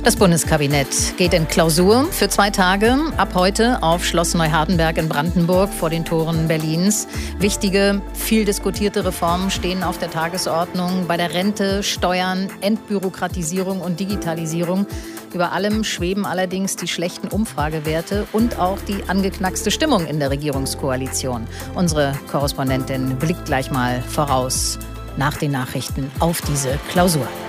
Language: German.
Das Bundeskabinett geht in Klausur für 2 Tage. Ab heute auf Schloss Neuhardenberg in Brandenburg vor den Toren Berlins. Wichtige, viel diskutierte Reformen stehen auf der Tagesordnung. Bei der Rente, Steuern, Entbürokratisierung und Digitalisierung. Über allem schweben allerdings die schlechten Umfragewerte und auch die angeknackste Stimmung in der Regierungskoalition. Unsere Korrespondentin blickt gleich mal voraus nach den Nachrichten auf diese Klausur.